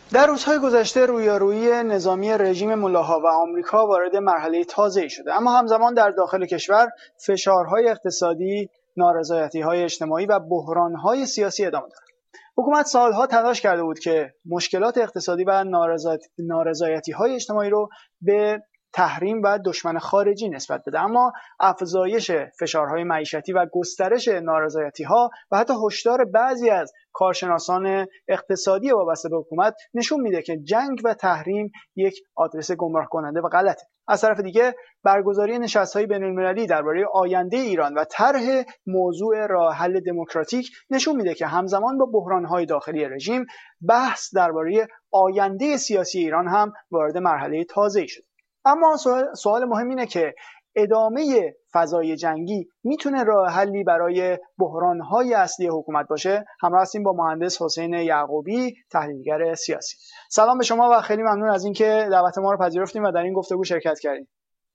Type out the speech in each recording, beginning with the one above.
در روزهای گذشته رویارویی نظامی رژیم ملاها و آمریکا وارد مرحله تازه‌ای شده، اما همزمان در داخل کشور فشارهای اقتصادی، نارضایتی‌های اجتماعی و بحران‌های سیاسی ادامه دارد. حکومت سالها تلاش کرده بود که مشکلات اقتصادی و نارضایتی‌های اجتماعی رو به تحریم و دشمن خارجی نسبت بده، اما افزایش فشارهای معیشتی و گسترش نارضایتی‌ها و حتی هشدار بعضی از کارشناسان اقتصادی وابسته به حکومت نشون میده که جنگ و تحریم یک آدرس گمراه کننده و غلطه. از طرف دیگه برگزاری نشست‌های بین‌المللی درباره آینده ایران و طرح موضوع راه حل دموکراتیک نشون میده که همزمان با بحران‌های داخلی رژیم، بحث درباره آینده سیاسی ایران هم وارد مرحله تازه‌ای شده. اما سوال مهم اینه که ادامه فضای جنگی میتونه راه حلی برای بحران‌های اصلی حکومت باشه؟ همراه هستیم با مهندس حسین یعقوبی، تحلیلگر سیاسی. سلام به شما و خیلی ممنون از اینکه دعوت ما رو پذیرفتیم و در این گفتگو شرکت کردیم.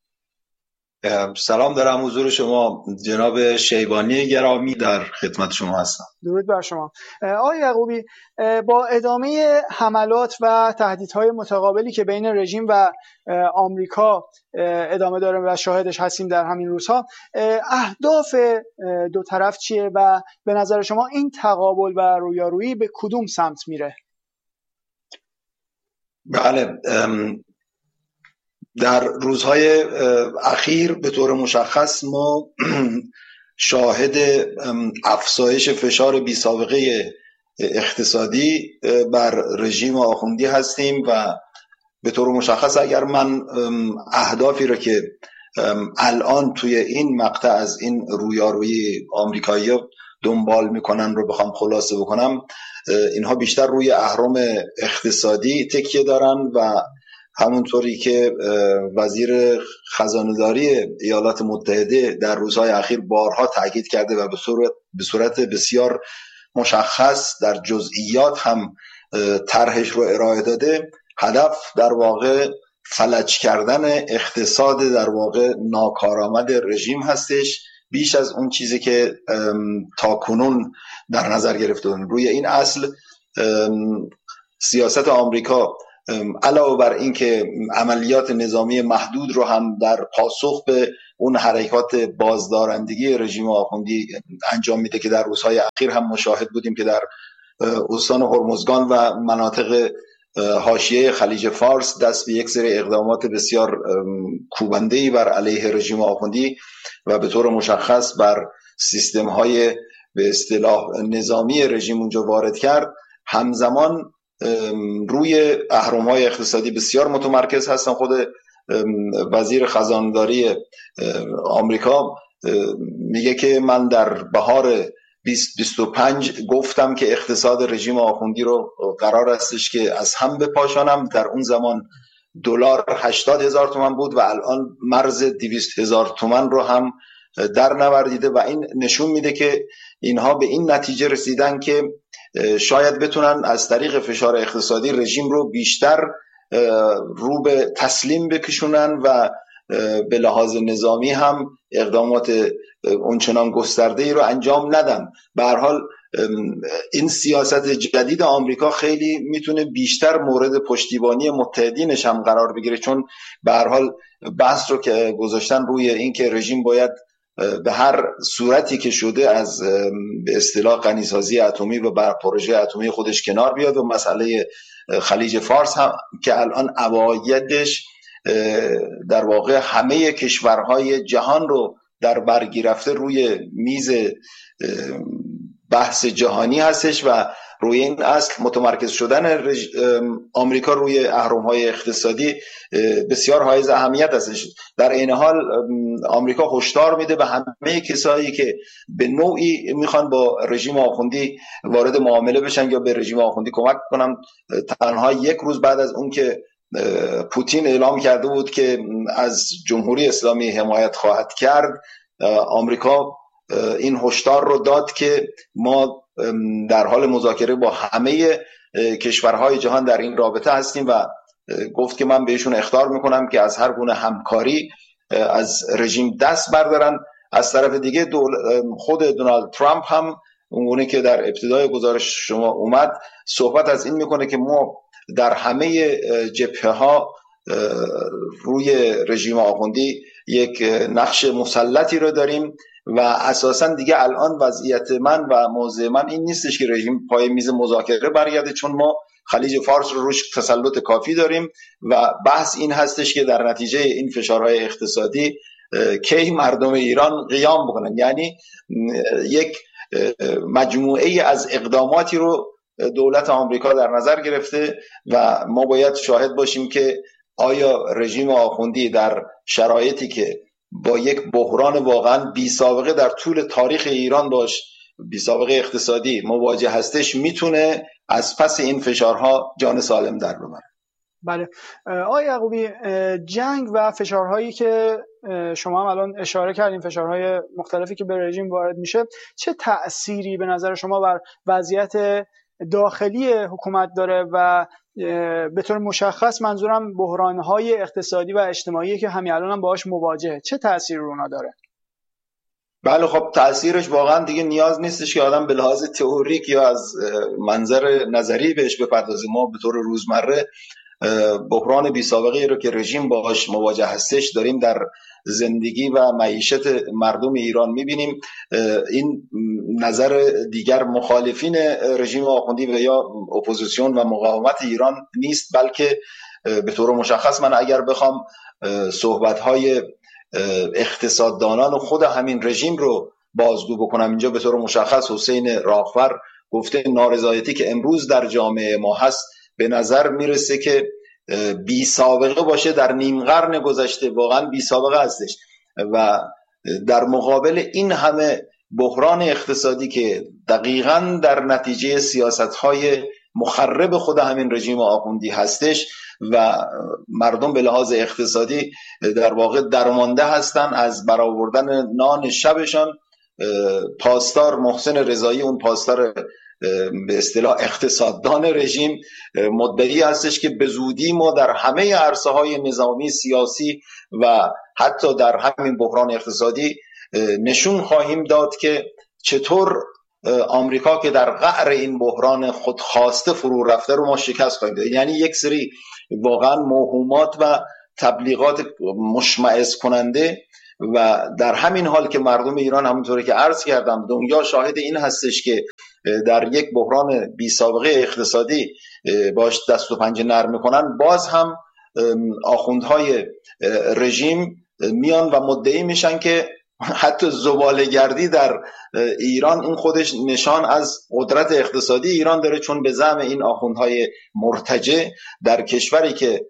سلام دارم حضور شما جناب شیبانی گرامی، در خدمت شما هستم. درود بر شما. آقای یعقوبی، با ادامه حملات و تهدیدهای متقابلی که بین رژیم و آمریکا ادامه داره و شاهدش هستیم در همین روزها، اهداف دو طرف چیه و به نظر شما این تقابل و رویارویی به کدوم سمت میره؟ بله، در روزهای اخیر به طور مشخص ما شاهد افزایش فشار بی سابقه اقتصادی بر رژیم آخوندی هستیم و به طور مشخص اگر من اهدافی رو که الان توی این مقطع از این رویارویی آمریکایی‌ها دنبال میکنن رو بخوام خلاصه بکنم، اینها بیشتر روی اهرم اقتصادی تکیه دارن و همونطوری که وزیر خزانه‌داری ایالات متحده در روزهای اخیر بارها تاکید کرده و به صورت بسیار مشخص در جزئیات هم طرحش رو ارائه داده، هدف در واقع فلج کردن اقتصاد در واقع ناکارآمد رژیم هستش، بیش از اون چیزی که تاکنون در نظر گرفته. روی این اصل سیاست آمریکا علاوه بر این که عملیات نظامی محدود رو هم در پاسخ به اون حرکات بازدارندگی رژیم آخوندی انجام میده که در روزهای اخیر هم مشاهد بودیم که در استان هرمزگان و مناطق حاشیه خلیج فارس دست به یک سری اقدامات بسیار کوبنده‌ای بر علیه رژیم آخوندی و به طور مشخص بر سیستم‌های به اصطلاح نظامی رژیم اونجا وارد کرد، همزمان روی اهرم‌های اقتصادی بسیار متمرکز هستن. خود وزیر خزانه‌داری آمریکا میگه که من در بهار 2025 گفتم که اقتصاد رژیم آخوندی رو قرار استش که از هم بپاشانم. در اون زمان دلار 80,000 تومان بود و الان مرز 200,000 تومان رو هم در نوردیده و این نشون میده که اینها به این نتیجه رسیدن که شاید بتونن از طریق فشار اقتصادی رژیم رو بیشتر رو به تسلیم بکشونن و به لحاظ نظامی هم اقدامات اونچنان گسترده‌ای رو انجام ندن. به هر حال این سیاست جدید آمریکا خیلی میتونه بیشتر مورد پشتیبانی متحدینش هم قرار بگیره، چون به هر حال بحث رو که گذاشتن روی این که رژیم باید به هر صورتی که شده از به اصطلاح غنیسازی اتمی و بر پروژه اتمی خودش کنار بیاد و مسئله خلیج فارس هم که الان عوایدش در واقع همه کشورهای جهان رو در بر گرفته روی میز بحث جهانی هستش و روی این اصل متمرکز شدن آمریکا روی اهرم‌های اقتصادی بسیار حائز اهمیت هستش. در این حال آمریکا هشدار میده به همه کسایی که به نوعی میخوان با رژیم آخوندی وارد معامله بشن یا به رژیم آخوندی کمک کنن. تنها یک روز بعد از اون که پوتین اعلام کرده بود که از جمهوری اسلامی حمایت خواهد کرد، آمریکا این هشدار رو داد که ما در حال مذاکره با همه کشورهای جهان در این رابطه هستیم و گفت که من بهشون اخطار میکنم که از هر گونه همکاری از رژیم دست بردارن. از طرف دیگه خود دونالد ترامپ هم اونگونه که در ابتدای گزارش شما اومد صحبت از این میکنه که ما در همه جبهه‌ها روی رژیم آخوندی یک نقش مسلطی رو داریم و اساسا دیگه الان وضعیت من و موضع من این نیستش که رژیم پای میز مذاکره برگرده، چون ما خلیج فارس رو روش تسلط کافی داریم و بحث این هستش که در نتیجه این فشارهای اقتصادی کی مردم ایران قیام بکنن. یعنی یک مجموعه از اقداماتی رو دولت آمریکا در نظر گرفته و ما باید شاهد باشیم که آیا رژیم آخوندی در شرایطی که با یک بحران واقعا بی سابقه در طول تاریخ ایران باش بی سابقه اقتصادی مواجه هستش میتونه از پس این فشارها جان سالم در ببره. بله آقای یعقوبی، جنگ و فشارهایی که شما هم الان اشاره کردین، فشارهای مختلفی که به رژیم وارد میشه، چه تأثیری به نظر شما بر وضعیت داخلی حکومت داره و به طور مشخص منظورم بحرانهای اقتصادی و اجتماعی که همین الان هم باهاش مواجهه، چه تأثیری رو اونا داره؟ بله خب تأثیرش واقعا دیگه نیاز نیستش که آدم به لحاظ تئوریک یا از منظر نظری بهش بپردازه. ما به طور روزمره بحران بی سابقه رو که رژیم باهاش مواجه هستش داریم در زندگی و معیشت مردم ایران میبینیم. این نظر دیگر مخالفین رژیم آخوندی و یا اپوزیسیون و مقاومت ایران نیست، بلکه به طور مشخص من اگر بخوام صحبت‌های اقتصاددانان و خود همین رژیم رو بازگو بکنم اینجا، به طور مشخص حسین راغفر گفته نارضایتی که امروز در جامعه ما هست به نظر میرسه که بی سابقه باشه، در نیم قرن گذشته واقعا بی سابقه هستش و در مقابل این همه بحران اقتصادی که دقیقاً در نتیجه سیاست‌های مخرب خود همین رژیم آخوندی هستش و مردم به لحاظ اقتصادی در واقع درمانده هستن از برآوردن نان شبشان. پاسدار محسن رضایی، اون پاسدار به اصطلاح اقتصاددان رژیم، مدعی هستش که به زودی ما در همه عرصه‌های نظامی، سیاسی و حتی در همین بحران اقتصادی نشون خواهیم داد که چطور آمریکا که در قعر این بحران خودخواسته فرو رفته رو ما شکست خواهیم داد. یعنی یک سری واقعا موهومات و تبلیغات مشمئز کننده و در همین حال که مردم ایران همونطوری که عرض کردم دنیا شاهد این هستش که در یک بحران بی سابقه اقتصادی باش دست و پنجه نرم میکنن، باز هم آخوندهای رژیم میان و مدعی میشن که حتی زباله‌گردی در ایران این خودش نشان از قدرت اقتصادی ایران داره، چون به زعم این آخوندهای مرتجع در کشوری که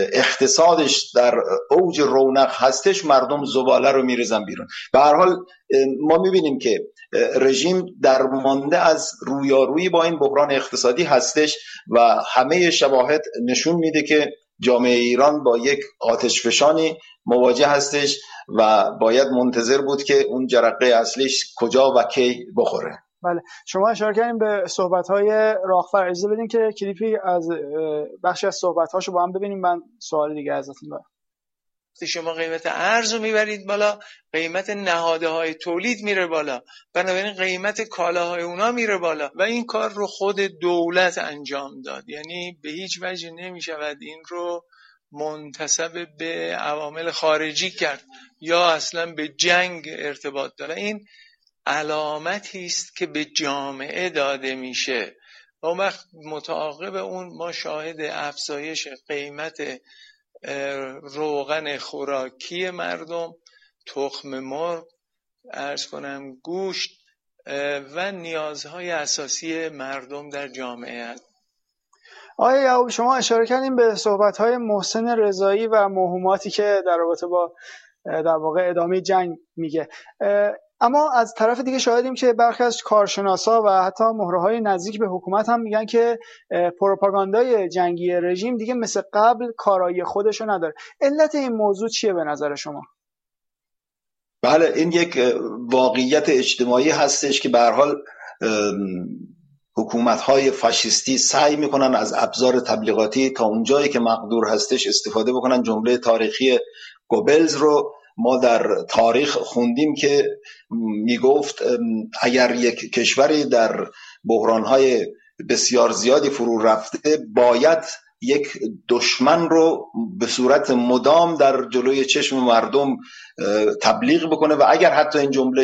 اقتصادش در اوج رونق هستش مردم زباله رو میریزن بیرون. به هر حال ما میبینیم که رژیم درمانده از رویارویی با این بحران اقتصادی هستش و همه شواهد نشون میده که جامعه ایران با یک آتشفشانی مواجه هستش و باید منتظر بود که اون جرقه اصلیش کجا و کی بخوره. بله شما اشاره کردین به صحبت‌های راغفر، اجازه بدین که کلیپی از بخشی از صحبت‌هاشو با هم ببینیم، من سوال دیگه ازتون دارم. شما قیمت ارز رو میبرید بالا، قیمت نهادهای تولید میره بالا، بنابراین قیمت کالاهای اونا میره بالا و این کار رو خود دولت انجام داد. یعنی به هیچ وجه نمیشود این رو منتسب به عوامل خارجی کرد یا اصلا به جنگ ارتباط داره. این علامتی است که به جامعه داده میشه و اون وقت متعاقب اون ما شاهد افزایش قیمت روغن خوراکی مردم، تخم مرغ، عرض کنم گوشت و نیازهای اساسی مردم در جامعه هست. آقای یعقوبی شما اشاره کردیم به صحبت‌های محسن رضایی و موهوماتی که در رابطه با در واقع ادامه جنگ میگه، اما از طرف دیگه شاهدیم که برخی از کارشناسا و حتی مهره‌های نزدیک به حکومت هم میگن که پروپاگاندای جنگی رژیم دیگه مثل قبل کارایی خودشو نداره. علت این موضوع چیه به نظر شما؟ بله این یک واقعیت اجتماعی هستش که به هر حال حکومت‌های فاشیستی سعی میکنن از ابزار تبلیغاتی تا اونجایی که مقدور هستش استفاده بکنن. جمله تاریخی گوبلز رو ما در تاریخ خوندیم که میگفت اگر یک کشوری در بحران‌های بسیار زیادی فرو رفته باید یک دشمن رو به صورت مدام در جلوی چشم مردم تبلیغ بکنه و اگر حتی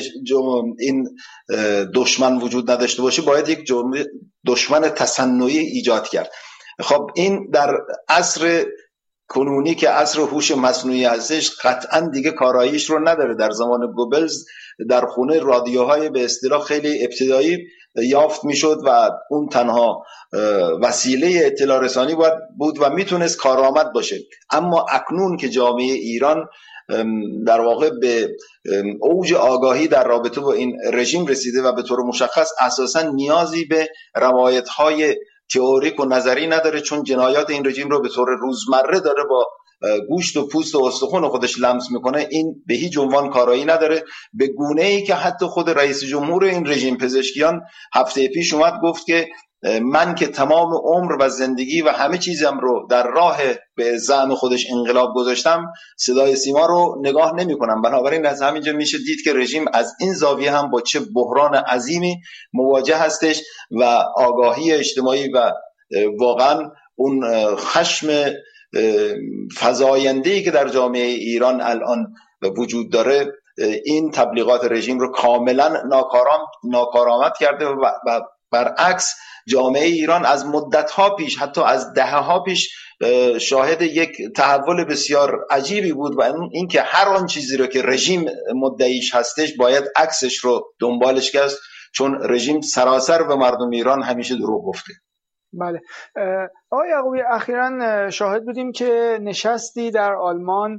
این دشمن وجود نداشته باشه باید یک دشمن تصنعی ایجاد کرد. خب این در عصر کنونی که عصر هوش مصنوعی هستش قطعا دیگه کاراییش رو نداره. در زمان گوبلز در خونه رادیوهای به اصطلاح خیلی ابتدایی یافت میشد و اون تنها وسیله اطلاع رسانی بود و میتونست کارآمد باشه. اما اکنون که جامعه ایران در واقع به اوج آگاهی در رابطه با این رژیم رسیده و به طور مشخص اساساً نیازی به روایت‌های تئوریک و نظری نداره، چون جنایات این رژیم رو به طور روزمره داره با گوشت و پوست و استخوان خودش لمس میکنه، این به هیچ عنوان کارایی نداره. به گونه‌ای که حتی خود رئیس جمهور این رژیم پزشکیان هفته پیش اومد گفت که من که تمام عمر و زندگی و همه چیزم رو در راه به زعم خودش انقلاب گذاشتم، صدای سیما رو نگاه نمی کنم. بنابراین از همینجا میشه دید که رژیم از این زاویه هم با چه بحران عظیمی مواجه هستش و آگاهی اجتماعی و واقعا اون خشم فزاینده‌ای که در جامعه ایران الان وجود داره این تبلیغات رژیم رو کاملا ناکارآمد کرده و برعکس جامعه ایران از مدت‌ها پیش، حتی از دهه‌ها پیش شاهد یک تحول بسیار عجیبی بود و این که هر آن چیزی رو که رژیم مدعیش هستش باید عکسش رو دنبالش کرد، چون رژیم سراسر به مردم ایران همیشه دروغ گفته. بله آقای یعقوبی، اخیراً شاهد بودیم که نشستی در آلمان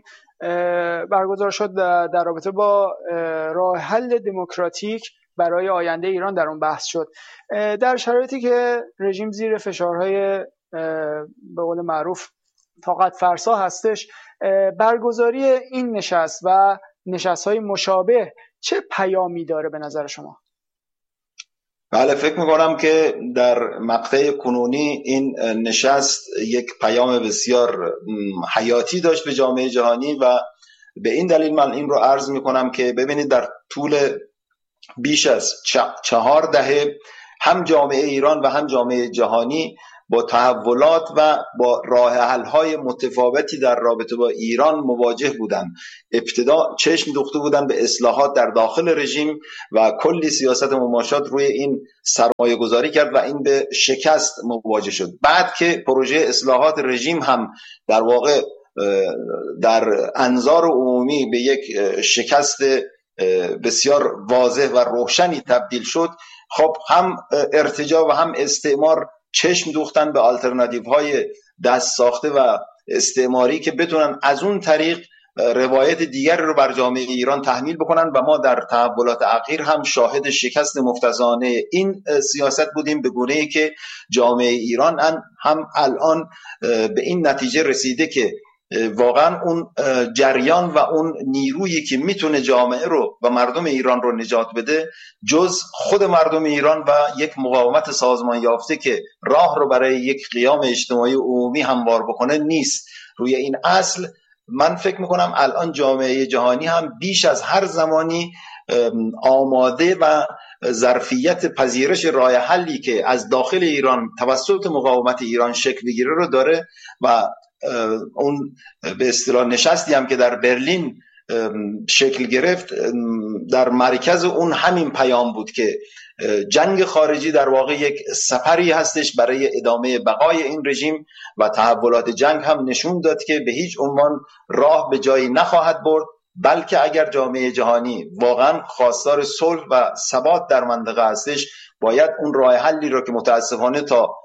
برگزار شد در رابطه با راه حل دموکراتیک برای آینده ایران، در اون بحث شد. در شرایطی که رژیم زیر فشارهای به قول معروف طاقت فرسا هستش، برگزاری این نشست و نشست‌های مشابه چه پیامی داره به نظر شما؟ بله، فکر میکنم که در مقطع کنونی این نشست یک پیام بسیار حیاتی داشت به جامعه جهانی و به این دلیل من این رو عرض میکنم که ببینید در طول بیش از 4 دهه هم جامعه ایران و هم جامعه جهانی با تحولات و با راه حل‌های متفاوتی در رابطه با ایران مواجه بودند. ابتدا چشم دوخته بودند به اصلاحات در داخل رژیم و کلی سیاست مماشات روی این سرمایه گذاری کرد و این به شکست مواجه شد. بعد که پروژه اصلاحات رژیم هم در واقع در انظار عمومی به یک شکست بسیار واضح و روشنی تبدیل شد، خب هم ارتجاع و هم استعمار چشم دوختن به آلترناتیوهای دست ساخته و استعماری که بتونن از اون طریق روایت دیگر رو بر جامعه ایران تحمیل بکنن و ما در تحولات اخیر هم شاهد شکست مفتضحانه این سیاست بودیم، به گونه‌ای که جامعه ایران هم الان به این نتیجه رسیده که واقعا اون جریان و اون نیرویی که میتونه جامعه رو و مردم ایران رو نجات بده جز خود مردم ایران و یک مقاومت سازمان یافته که راه رو برای یک قیام اجتماعی عمومی هموار بکنه نیست. روی این اصل من فکر میکنم الان جامعه جهانی هم بیش از هر زمانی آماده و ظرفیت پذیرش راه حلی که از داخل ایران توسط مقاومت ایران شکل بگیره رو داره و اون به اصطلاح نشستی هم که در برلین شکل گرفت در مرکز اون همین پیام بود که جنگ خارجی در واقع یک سفری هستش برای ادامه بقای این رژیم و تحولات جنگ هم نشون داد که به هیچ عنوان راه به جایی نخواهد برد، بلکه اگر جامعه جهانی واقعا خواستار صلح و ثبات در منطقه هستش باید اون راه حلی رو که متاسفانه تا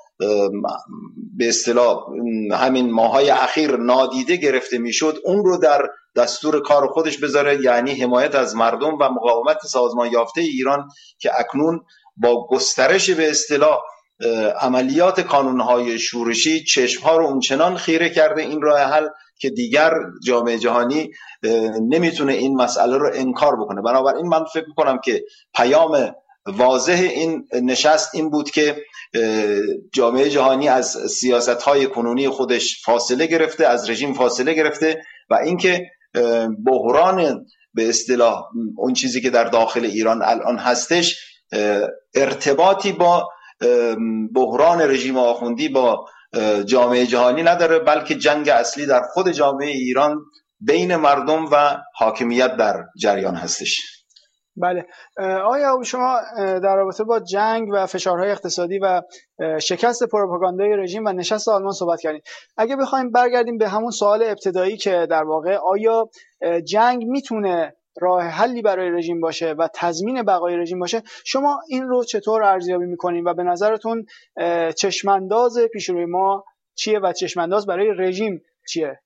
به اصطلاح همین ماهای اخیر نادیده گرفته میشد اون رو در دستور کار خودش بذاره، یعنی حمایت از مردم و مقاومت سازمان یافته ایران که اکنون با گسترش به اصطلاح عملیات کانونهای شورشی چشمها رو اونچنان خیره کرده این راه حل که دیگر جامعه جهانی نمیتونه این مسئله رو انکار بکنه. بنابراین من فکر میکنم که پیام واضح این نشست این بود که جامعه جهانی از سیاست‌های کنونی خودش فاصله گرفته، از رژیم فاصله گرفته و اینکه بحران به اصطلاح اون چیزی که در داخل ایران الان هستش ارتباطی با بحران رژیم آخوندی با جامعه جهانی نداره، بلکه جنگ اصلی در خود جامعه ایران بین مردم و حاکمیت در جریان هستش. بله آیا شما در رابطه با جنگ و فشارهای اقتصادی و شکست پروپاگاندای رژیم و نشست آلمان صحبت کردیم. اگه بخوایم برگردیم به همون سوال ابتدایی که در واقع آیا جنگ میتونه راه حلی برای رژیم باشه و تضمین بقای رژیم باشه، شما این رو چطور ارزیابی میکنین و به نظرتون چشمانداز پیش روی ما چیه و چشمانداز برای رژیم چیه؟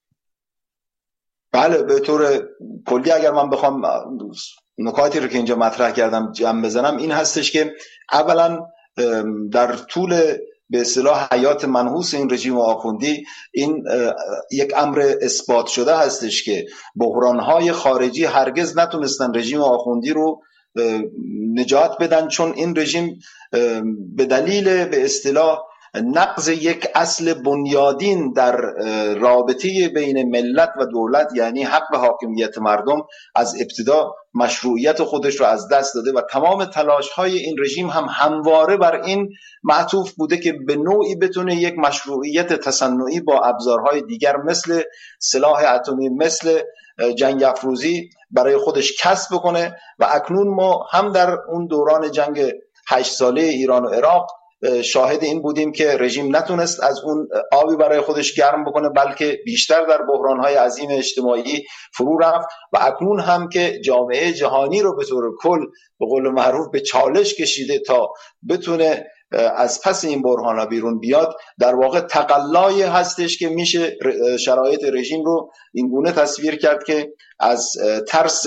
بله، به طور کلی اگر من بخوام نکاتی رو که اینجا مطرح کردم جمع بزنم، این هستش که اولا در طول به اصطلاح حیات منحوس این رژیم آخوندی این یک امر اثبات شده هستش که بحران‌های خارجی هرگز نتونستن رژیم آخوندی رو نجات بدن، چون این رژیم به دلیل به اصطلاح نقض یک اصل بنیادین در رابطه بین ملت و دولت، یعنی حق حاکمیت مردم، از ابتدا مشروعیت خودش رو از دست داده و تمام تلاش‌های این رژیم هم همواره بر این معطوف بوده که به نوعی بتونه یک مشروعیت تصنعی با ابزارهای دیگر مثل سلاح اتمی، مثل جنگ افروزی برای خودش کسب بکنه. و اکنون ما هم در اون دوران جنگ 8 ساله ایران و عراق شاهد این بودیم که رژیم نتونست از اون آبی برای خودش گرم بکنه، بلکه بیشتر در بحران‌های عظیم اجتماعی فرو رفت. و اکنون هم که جامعه جهانی رو به طور کل به قول معروف به چالش کشیده تا بتونه از پس این بحران‌ها بیرون بیاد، در واقع تقلایی هستش که میشه شرایط رژیم رو این گونه تصویر کرد که از ترس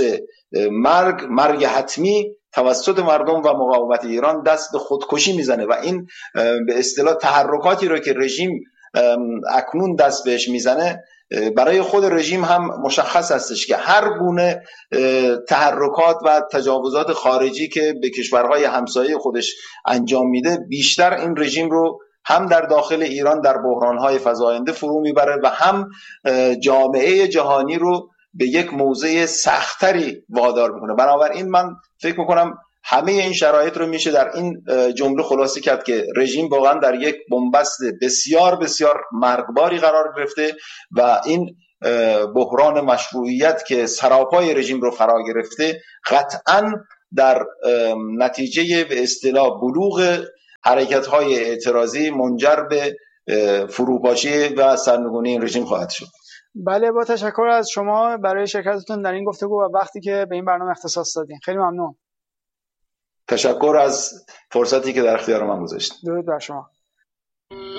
مرگ حتمی توسط مردم و مقاومت ایران دست به خودکشی میزنه. و این به اصطلاح تحرکاتی رو که رژیم اکنون دست بهش میزنه برای خود رژیم هم مشخص هستش که هر گونه تحرکات و تجاوزات خارجی که به کشورهای همسایه خودش انجام میده بیشتر این رژیم رو هم در داخل ایران در بحرانهای فزاینده فرو میبره و هم جامعه جهانی رو به یک موضع سختری وادار میکنه. بنابراین من فکر میکنم همه این شرایط رو میشه در این جمله خلاصه کرد که رژیم واقعا در یک بنبست بسیار بسیار مرگباری قرار گرفته و این بحران مشروعیت که سراپای رژیم رو فرا گرفته قطعاً در نتیجه به اصطلاح بلوغ حرکت‌های اعتراضی منجر به فروپاشی و سرنگونی این رژیم خواهد شد. بله، با تشکر از شما برای شرکتتون در این گفتگو و وقتی که به این برنامه اختصاص دادین. خیلی ممنون. تشکر از فرصتی که در اختیار من گذاشتید. درود بر شما.